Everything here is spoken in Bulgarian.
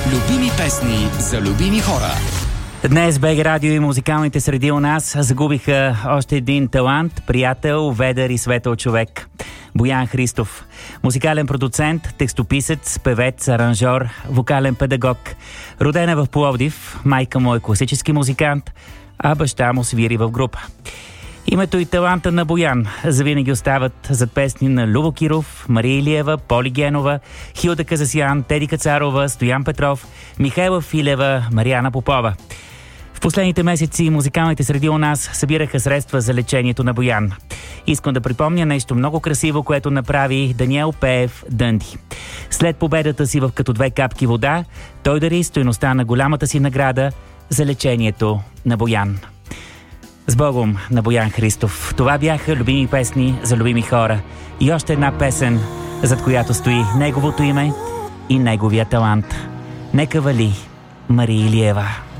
Любими песни за любими хора. Днес БГ Радио и музикалните среди у нас загубиха още един талант, приятел, ведър и светъл човек. Боян Христов. Музикален продуцент, текстописец, певец, аранжор, вокален педагог. Роден е в Пловдив, майка му е класически музикант, а баща му свири в група. Името и таланта на Боян завинаги остават зад песни на Любо Киров, Мария Илиева, Поли Генова, Хилда Казасян, Теди Кацарова, Стоян Петров, Михайла Филева, Мариана Попова. В последните месеци музикалните среди у нас събираха средства за лечението на Боян. Искам да припомня нещо много красиво, което направи Даниел Пеев Дънди. След победата си в Като две капки вода, той дари стойността на голямата си награда за лечението на Боян. С Богом на Боян Христов. Това бяха любими песни за любими хора. И още една песен, зад която стои неговото име и неговия талант. Нека вали Мария Илиева.